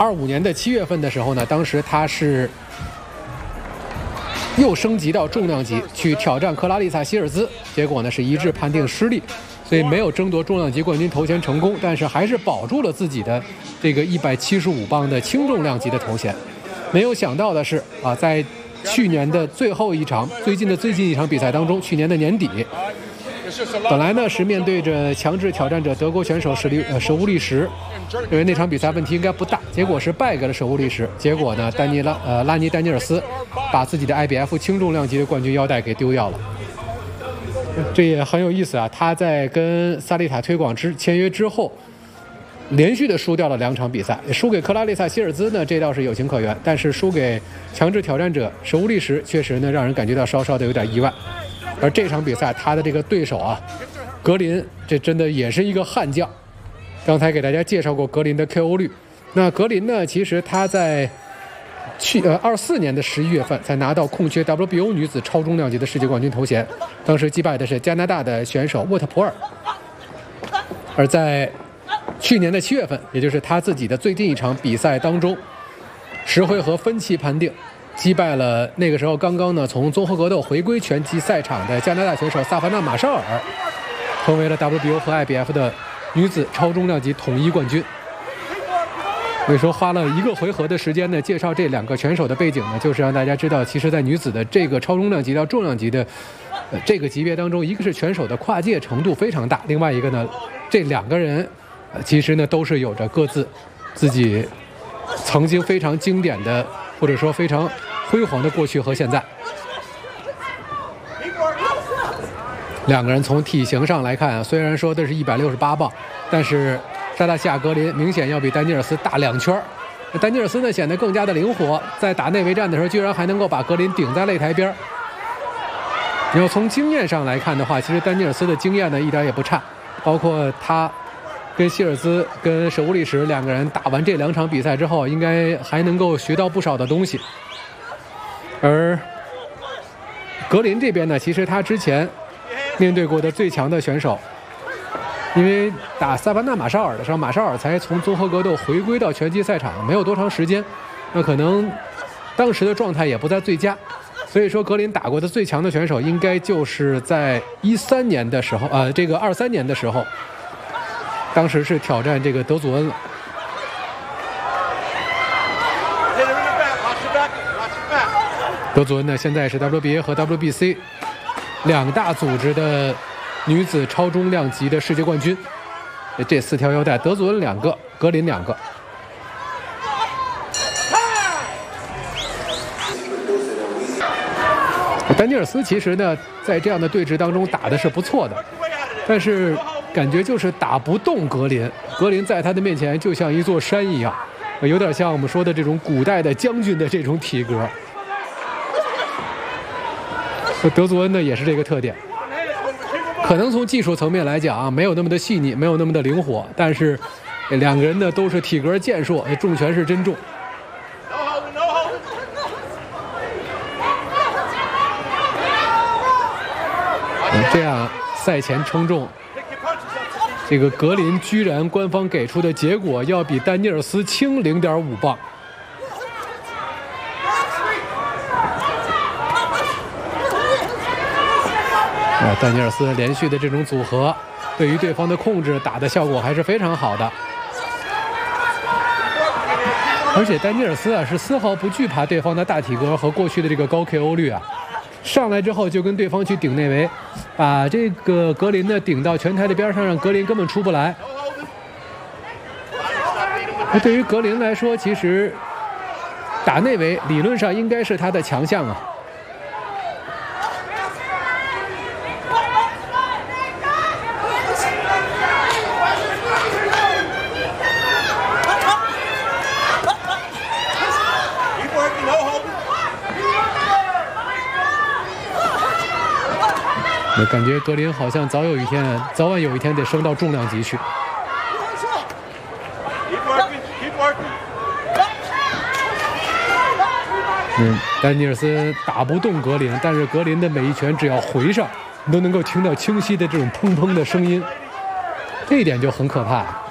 25年的7月份的时候呢，当时他是又升级到重量级去挑战克拉丽萨希尔兹，结果呢是一致判定失利，所以没有争夺重量级冠军头衔成功，但是还是保住了自己的这个175磅的轻重量级的头衔。没有想到的是啊，在去年的最近一场比赛当中，去年的年底，本来呢是面对着强制挑战者德国选手舍乌利什，因为那场比赛问题应该不大，结果是败给了舍乌利什。结果呢，拉尼丹尼尔斯把自己的 IBF 轻重量级的冠军腰带给丢掉了。这也很有意思啊！他在跟萨利塔推广签约之后，连续的输掉了2场比赛，输给克拉丽萨希尔兹呢，这倒是有情可原，但是输给强制挑战者舍乌利什，确实呢让人感觉到稍稍的有点意外。而这场比赛他的这个对手啊，格林，这真的也是一个悍将。刚才给大家介绍过格林的 KO 率，那格林呢，其实他在24年的11月份才拿到空缺 WBO 女子超重量级的世界冠军头衔，当时击败的是加拿大的选手沃特普尔。而在去年的7月份，也就是他自己的最近一场比赛当中，10回合分歧判定，击败了那个时候刚刚呢从综合格斗回归拳击赛场的加拿大选手萨凡娜马绍尔，成为了 WBO 和 IBF 的女子超重量级统一冠军。所以说花了1个回合的时间呢，介绍这2个选手的背景呢，就是让大家知道，其实在女子的这个超重量级到重量级的这个级别当中，一个是选手的跨界程度非常大，另外一个呢，这2个人其实呢都是有着各自自己曾经非常经典的或者说非常辉煌的过去和现在。2个人从体型上来看，虽然说的是168磅，但是沙达西亚格林明显要比丹尼尔斯大2圈。丹尼尔斯呢显得更加的灵活，在打内围战的时候居然还能够把格林顶在擂台边。你要从经验上来看的话，其实丹尼尔斯的经验呢一点也不差，包括他跟希尔兹跟舍乌利什2个人打完这2场比赛之后，应该还能够学到不少的东西。而格林这边呢，其实他之前面对过的最强的选手，因为打萨凡娜马绍尔的时候，马绍尔才从综合格斗回归到拳击赛场没有多长时间，那可能当时的状态也不在最佳，所以说格林打过的最强的选手应该就是在13年的时候，这个23年的时候，当时是挑战这个德祖恩了。德祖恩呢，现在是 WBA 和 WBC 2大组织的女子超重量级的世界冠军。这4条腰带，德祖恩2个，格林2个。丹尼尔斯其实呢，在这样的对峙当中打的是不错的，但是感觉就是打不动格林。格林在他的面前就像一座山一样，有点像我们说的这种古代的将军的这种体格。德祖恩呢也是这个特点，可能从技术层面来讲啊，没有那么的细腻，没有那么的灵活，但是2个人呢都是体格健硕，重拳是真重。这样赛前称重，这个格林居然官方给出的结果要比丹尼尔斯轻0.5磅。丹尼尔斯连续的这种组合，对于对方的控制打的效果还是非常好的。而且丹尼尔斯啊是丝毫不惧怕对方的大体格和过去的这个高 KO 率啊，上来之后就跟对方去顶内围，把这个格林呢顶到拳台的边上，让格林根本出不来。那对于格林来说，其实打内围理论上应该是他的强项啊。我感觉格林好像早晚有一天得升到重量级去。丹尼尔斯打不动格林，但是格林的每一拳只要回上，你都能够听到清晰的这种砰砰的声音，这一点就很可怕。